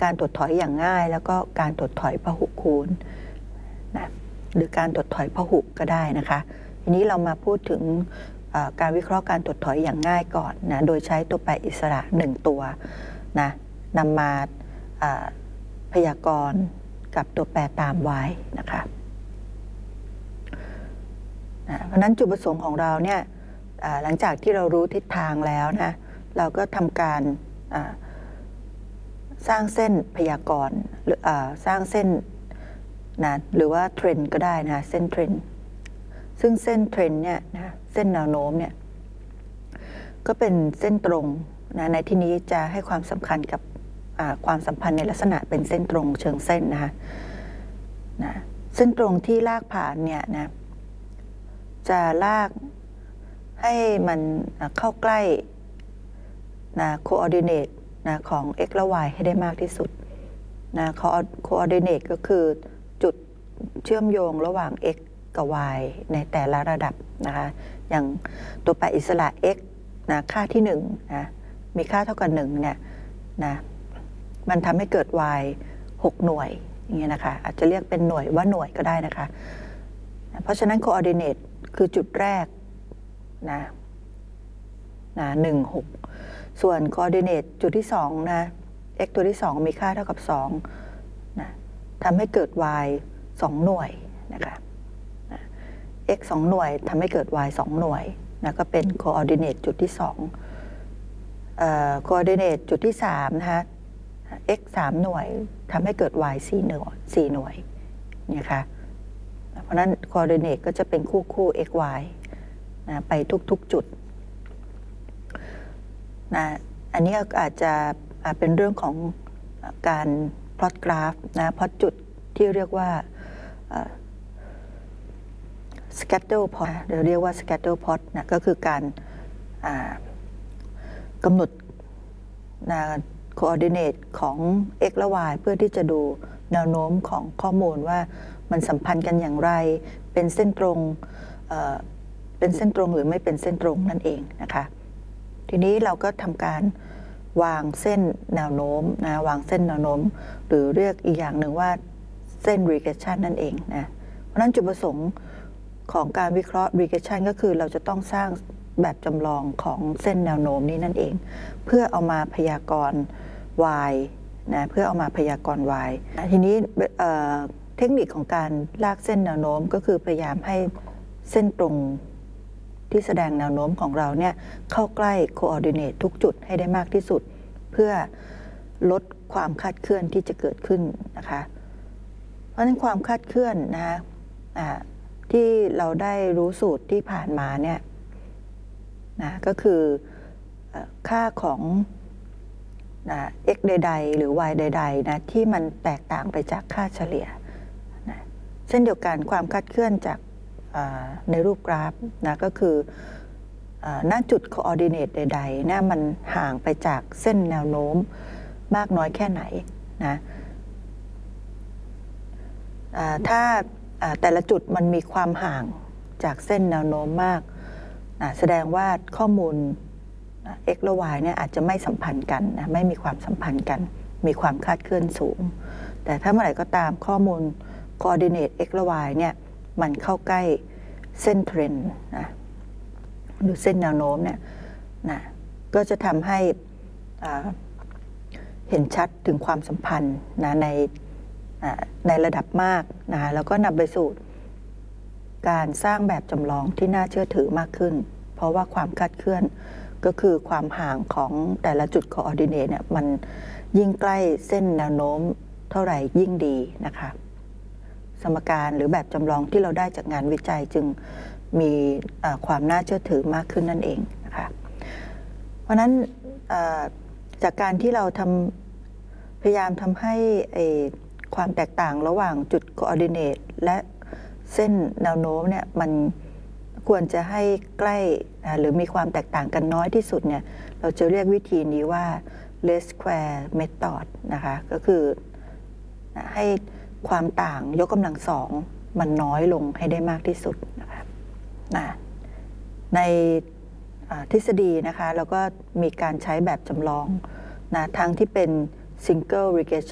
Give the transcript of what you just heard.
การถดถอยอย่างง่ายแล้วก็การถดถอยพหุคูณนะหรือการถดถอยพหุก็ได้นะคะทีนี้เรามาพูดถึงการวิเคราะห์การถดถอยอย่างง่ายก่อนนะโดยใช้ตัวแปรอิสระ1ตัวนะนำมาพยากรณ์กับตัวแปรตาม y นะคะเพราะนั้นจุดประสงค์ของเราเนี่ยหลังจากที่เรารู้ทิศทางแล้วนะเราก็ทำการสร้างเส้นพยากรณ์หรือสร้างเส้นนะหรือว่าเทรนด์ก็ได้นะเส้นเทรนด์ซึ่งเส้นเทรนด์เนี่ยนะเส้นแนวโน้มเนี่ยก็เป็นเส้นตรงนะในที่นี้จะให้ความสำคัญกับความสัมพันธ์ในลักษณะเป็นเส้นตรงเชิงเส้นนะคะเส้นตรงที่ลากผ่านเนี่ยนะจะลากให้มันเข้าใกล้นะโคออร์ดิเนตนะของ x และ y ให้ได้มากที่สุดนะโคออร์ดิเนตก็คือจุดเชื่อมโยงระหว่าง x กับ y ในแต่ละระดับนะคะอย่างตัวแปรอิสระ x นะค่าที่1นะมีค่าเท่ากับ1เนี่ยนะมันทำให้เกิด y 6 หน่วยอย่างเงี้ยนะคะอาจจะเรียกเป็นหน่วยว่าหน่วยก็ได้นะคะเพราะฉะนั้นโคออร์ดิเนตคือจุดแรกนะ1 6ส่วนโคออร์ดิเนตจุดที่2นะ x ตัวที่2มีค่าเท่ากับ2นะทำให้เกิด y 2 หน่วยนะคะx 2 หน่วยทำให้เกิด y 2 หน่วยนะก็เป็นโคออร์ดิเนตจุดที่2โคออร์ดิเนตจุดที่3นะคะ x 3 หน่วยทำให้เกิด y 4 หน่วยนะคะเพราะนั้นโคออร์ดิเนตก็จะเป็นคู่ x y นะไปทุกๆจุดนะอันนี้อาจจะเป็นเรื่องของการพลอตกราฟนะพลอตจุดที่เรียกว่าscatter plot เราเรียกว่า scatter plot นะก็คือการกำหนดcoordinate ของ x และ y เพื่อที่จะดูแนวโน้มของข้อมูลว่ามันสัมพันธ์กันอย่างไรเป็นเส้นตรงหรือไม่เป็นเส้นตรงนั่นเองนะคะทีนี้เราก็ทำการวางเส้นแนวโน้มนะวางเส้นแนวโน้มหรือเรียกอีกอย่างหนึ่งว่าเส้น regression นั่นเองนะเพราะนั้นจุดประสงค์ของการวิเคราะห์ regression ก็คือเราจะต้องสร้างแบบจำลองของเส้นแนวโน้มนี้นั่นเองเพื่อเอามาพยากรณ์ y นะเพื่อเอามาพยากรณ์ y ทีนี้เทคนิคของการลากเส้นแนวโน้มก็คือพยายามให้เส้นตรงที่แสดงแนวโน้มของเราเนี่ยเข้าใกล้โคออร์ดิเนตทุกจุดให้ได้มากที่สุดเพื่อลดความคลาดเคลื่อนที่จะเกิดขึ้นนะคะเพราะฉะนั้นความคลาดเคลื่อนนะคะที่เราได้รู้สูตรที่ผ่านมาเนี่ยนะก็คือค่าของx ใดๆหรือ y ใดๆนะที่มันแตกต่างไปจากค่าเฉลี่ยนะเช่นเดียวกันความคลาดเคลื่อนจากในรูปกราฟนะก็คือหน้าจุด coordinate ใดๆนะมันห่างไปจากเส้นแนวโน้มมากน้อยแค่ไหนนะถ้าแต่ละจุดมันมีความห่างจากเส้นแนวโน้มมากแสดงว่าข้อมูล x และ y เนี่ยอาจจะไม่สัมพันธ์กันนะไม่มีความสัมพันธ์กันมีความคลาดเคลื่อนสูงแต่ถ้าเมื่อไหร่ก็ตามข้อมูล coordinate x และ y เนี่ยมันเข้าใกล้เส้นเทรนด์นะหรือเส้นแนวโน้มเนี่ยนะก็จะทำให้เห็นชัดถึงความสัมพันธ์นะในระดับมากนะแล้วก็นำไปสู่การสร้างแบบจำลองที่น่าเชื่อถือมากขึ้นเพราะว่าความคลาดเคลื่อนก็คือความห่างของแต่ละจุด coordinate เนี่ยมันยิ่งใกล้เส้นแนวโน้มเท่าไหร่ยิ่งดีนะคะสมการหรือแบบจำลองที่เราได้จากงานวิจัยจึงมีความน่าเชื่อถือมากขึ้นนั่นเองนะคะเพราะนั้นจากการที่เราพยายามทำให้ความแตกต่างระหว่างจุด coordinate และเส้นแนวโน้มเนี่ยมันควรจะให้ใกล้หรือมีความแตกต่างกันน้อยที่สุดเนี่ยเราจะเรียกวิธีนี้ว่า least square method นะคะก็คือให้ความต่างยกกำลัง2มันน้อยลงให้ได้มากที่สุดนะคะในทฤษฎีนะคะแล้วก็มีการใช้แบบจำลองนะทั้งที่เป็น single regression